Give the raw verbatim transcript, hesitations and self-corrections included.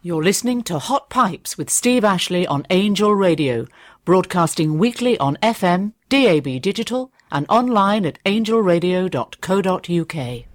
You're listening to Hot Pipes with Steve Ashley on Angel Radio, broadcasting weekly on F M, D A B Digital, and online at angel radio dot co dot U K.